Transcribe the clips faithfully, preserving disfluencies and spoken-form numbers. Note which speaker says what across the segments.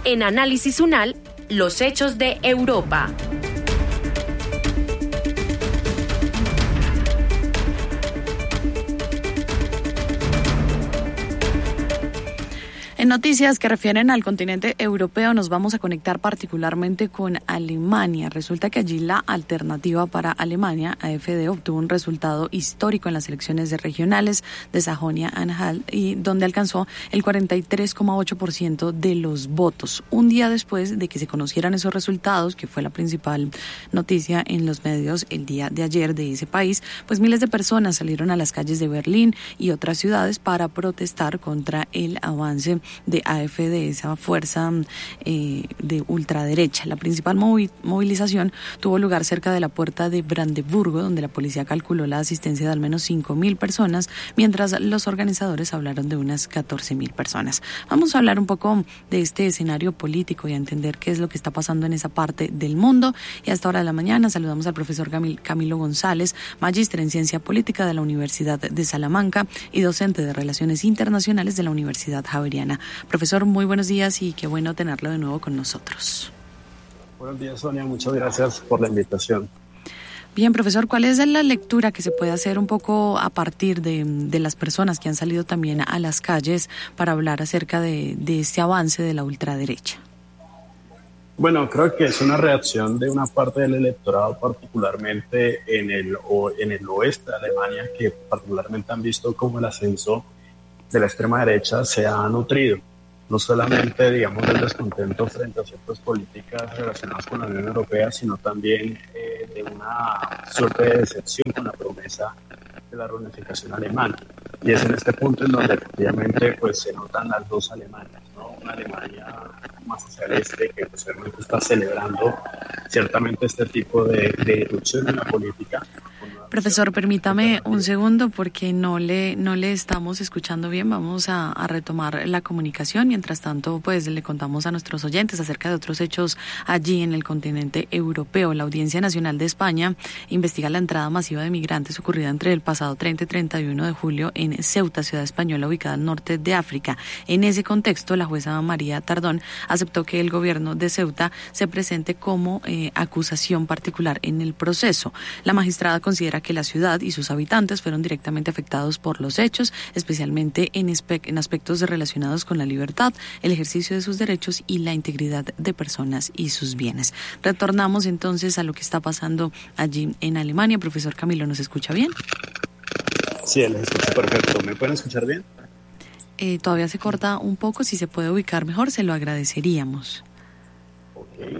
Speaker 1: En Análisis UNAL, los hechos de Europa.
Speaker 2: En noticias que refieren al continente europeo nos vamos a conectar particularmente con Alemania. Resulta que allí la alternativa para Alemania, A F D, obtuvo un resultado histórico en las elecciones regionales de Sajonia-Anhalt y donde alcanzó el cuarenta y tres coma ocho por ciento de los votos. Un día después de que se conocieran esos resultados, que fue la principal noticia en los medios el día de ayer de ese país, pues miles de personas salieron a las calles de Berlín y otras ciudades para protestar contra el avance de A F D, esa fuerza eh, de ultraderecha. La principal movi- movilización tuvo lugar cerca de la puerta de Brandeburgo, donde la policía calculó la asistencia de al menos cinco mil personas, mientras los organizadores hablaron de unas catorce mil personas. Vamos a hablar un poco de este escenario político y a entender qué es lo que está pasando en esa parte del mundo. Y a esta hora de la mañana saludamos al profesor Camil- Camilo González, magíster en Ciencia Política de la Universidad de Salamanca y docente de Relaciones Internacionales de la Universidad Javeriana. Profesor, muy buenos días y qué bueno tenerlo de nuevo con nosotros.
Speaker 3: Buenos días, Sonia. Muchas gracias por la invitación.
Speaker 2: Bien, profesor, ¿cuál es la lectura que se puede hacer un poco a partir de, de las personas que han salido también a las calles para hablar acerca de, de este avance de la ultraderecha?
Speaker 3: Bueno, creo que es una reacción de una parte del electorado, particularmente en el, o, en el oeste de Alemania, que particularmente han visto cómo el ascenso de la extrema derecha se ha nutrido, no solamente, digamos, del descontento frente a ciertas políticas relacionadas con la Unión Europea, sino también eh, de una suerte de decepción con la promesa de la reunificación alemana. Y es en este punto en donde efectivamente pues, se notan las dos Alemanias, ¿no? Una Alemania más hacia el este que pues, realmente está celebrando ciertamente este tipo de, de irrupción en la política.
Speaker 2: Profesor, permítame un segundo porque no le no le estamos escuchando bien. Vamos a, a retomar la comunicación. Mientras tanto, pues le contamos a nuestros oyentes acerca de otros hechos allí en el continente europeo. La Audiencia Nacional de España investiga la entrada masiva de migrantes ocurrida entre el pasado treinta y treinta y uno de julio en Ceuta, ciudad española ubicada al norte de África. En ese contexto, la jueza María Tardón aceptó que el gobierno de Ceuta se presente como eh, acusación particular en el proceso. La magistrada considera que la ciudad y sus habitantes fueron directamente afectados por los hechos, especialmente en, espe- en aspectos relacionados con la libertad, el ejercicio de sus derechos y la integridad de personas y sus bienes. Retornamos entonces a lo que está pasando allí en Alemania. Profesor Camilo, ¿nos escucha bien?
Speaker 3: Sí, les escucho perfecto. ¿Me pueden escuchar bien?
Speaker 2: Eh, todavía se corta un poco. Si se puede ubicar mejor, se lo agradeceríamos.
Speaker 3: Okay.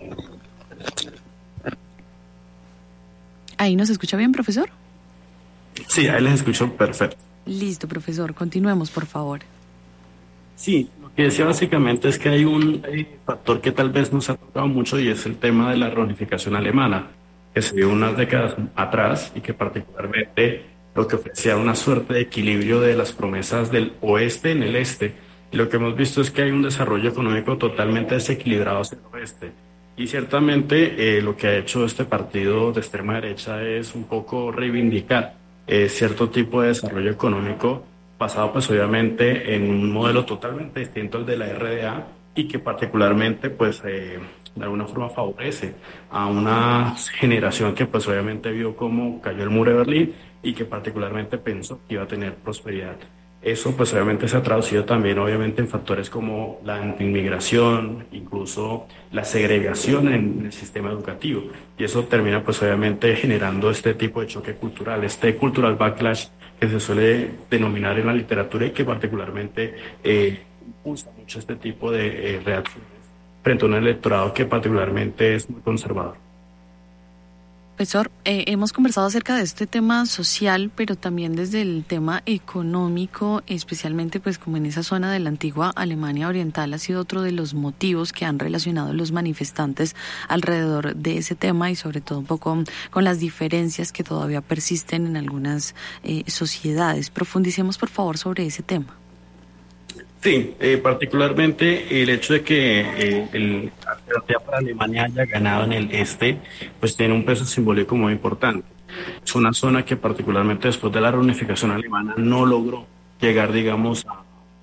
Speaker 2: ¿Ahí nos escucha bien, profesor?
Speaker 3: Sí, ahí les escucho perfecto.
Speaker 2: Listo, profesor. Continuemos, por favor.
Speaker 3: Sí, lo que decía básicamente es que hay un eh, factor que tal vez nos ha tocado mucho y es el tema de la reunificación alemana, que se dio unas décadas atrás y que particularmente lo que ofrecía una suerte de equilibrio de las promesas del oeste en el este. Y lo que hemos visto es que hay un desarrollo económico totalmente desequilibrado hacia el oeste. Y ciertamente eh, lo que ha hecho este partido de extrema derecha es un poco reivindicar eh, cierto tipo de desarrollo económico basado pues obviamente en un modelo totalmente distinto al de la R D A y que particularmente pues eh, de alguna forma favorece a una generación que pues obviamente vio cómo cayó el muro de Berlín y que particularmente pensó que iba a tener prosperidad. Eso pues obviamente se ha traducido también obviamente en factores como la inmigración, incluso la segregación en el sistema educativo, y eso termina pues obviamente generando este tipo de choque cultural, este cultural backlash que se suele denominar en la literatura y que particularmente eh, impulsa mucho este tipo de eh, reacciones frente a un electorado que particularmente es muy conservador.
Speaker 2: Profesor, eh, hemos conversado acerca de este tema social, pero también desde el tema económico, especialmente pues como en esa zona de la antigua Alemania Oriental ha sido otro de los motivos que han relacionado los manifestantes alrededor de ese tema y sobre todo un poco con las diferencias que todavía persisten en algunas eh, sociedades. Profundicemos por favor sobre ese tema.
Speaker 3: Sí, eh, particularmente el hecho de que eh, el alternativa para Alemania haya ganado en el este, pues tiene un peso simbólico muy importante. Es una zona que particularmente después de la reunificación alemana no logró llegar, digamos, a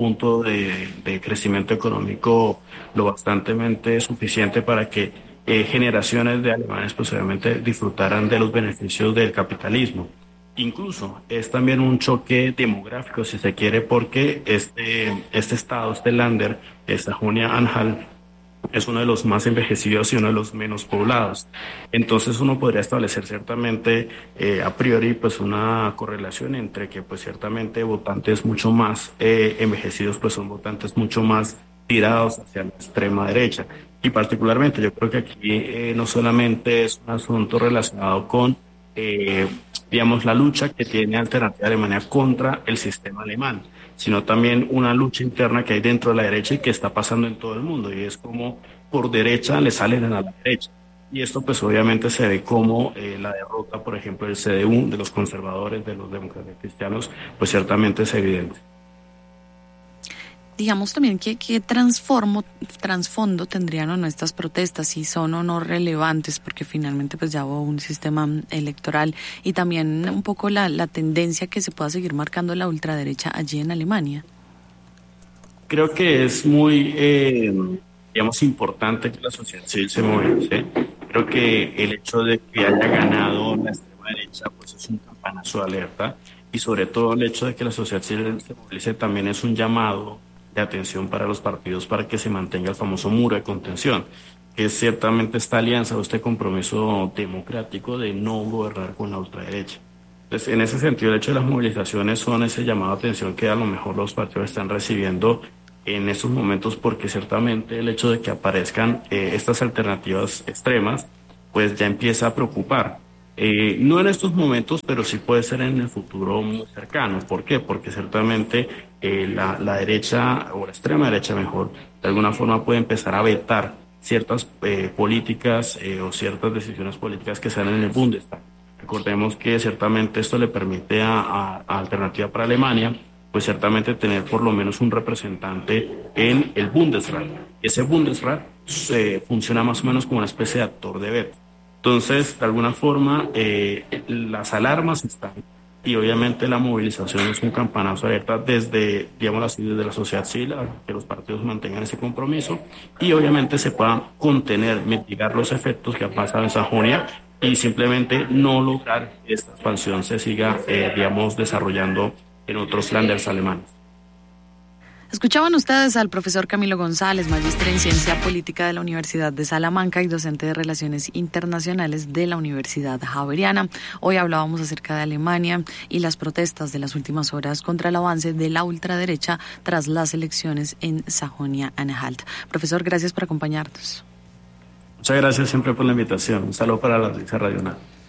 Speaker 3: punto de, de crecimiento económico lo bastantemente suficiente para que eh, generaciones de alemanes pues obviamente disfrutaran de los beneficios del capitalismo. Incluso es también un choque demográfico, si se quiere, porque este, este estado, este Länder, Sajonia-Anhalt, es uno de los más envejecidos y uno de los menos poblados. Entonces uno podría establecer ciertamente eh, a priori pues una correlación entre que pues ciertamente votantes mucho más eh, envejecidos pues son votantes mucho más tirados hacia la extrema derecha. Y particularmente yo creo que aquí eh, no solamente es un asunto relacionado con eh, digamos, la lucha que tiene Alternativa Alemania contra el sistema alemán, sino también una lucha interna que hay dentro de la derecha y que está pasando en todo el mundo, y es como por derecha le salen a la derecha. Y esto pues obviamente se ve como eh, la derrota, por ejemplo, del C D U, de los conservadores, de los demócratas cristianos, pues ciertamente es evidente.
Speaker 2: Digamos también que qué transformo, trasfondo tendrían o no estas protestas, si son o no relevantes, porque finalmente pues ya hubo un sistema electoral, y también un poco la, la tendencia que se pueda seguir marcando la ultraderecha allí en Alemania.
Speaker 3: Creo que es muy, eh, digamos, importante que la sociedad civil se movilice. Creo que el hecho de que haya ganado la extrema derecha pues es un campanazo de alerta, y sobre todo el hecho de que la sociedad civil se movilice también es un llamado de atención para los partidos para que se mantenga el famoso muro de contención, que es ciertamente esta alianza o este compromiso democrático de no gobernar con la ultraderecha. Entonces, en ese sentido, el hecho de las movilizaciones son ese llamado de atención que a lo mejor los partidos están recibiendo en estos momentos, porque ciertamente el hecho de que aparezcan eh, estas alternativas extremas, pues ya empieza a preocupar. Eh, no en estos momentos, pero sí puede ser en el futuro muy cercano. ¿Por qué? Porque ciertamente eh, la, la derecha, o la extrema derecha mejor, de alguna forma puede empezar a vetar ciertas eh, políticas eh, o ciertas decisiones políticas que se dan en el Bundestag. Recordemos que ciertamente esto le permite a, a, a Alternativa para Alemania, pues ciertamente tener por lo menos un representante en el Bundesrat. Ese Bundesrat eh, funciona más o menos como una especie de actor de veto. Entonces, de alguna forma, eh, las alarmas están, y obviamente la movilización es un campanazo de alerta desde, digamos así, desde la sociedad civil, a que los partidos mantengan ese compromiso y obviamente se puedan contener, mitigar los efectos que ha pasado en Sajonia y simplemente no lograr que esta expansión se siga, eh, digamos, desarrollando en otros Länders alemanes.
Speaker 2: Escuchaban ustedes al profesor Camilo González, magíster en Ciencia Política de la Universidad de Salamanca y docente de Relaciones Internacionales de la Universidad Javeriana. Hoy hablábamos acerca de Alemania y las protestas de las últimas horas contra el avance de la ultraderecha tras las elecciones en Sajonia-Anhalt. Profesor, gracias por acompañarnos.
Speaker 3: Muchas gracias siempre por la invitación. Un saludo para la audiencia radional.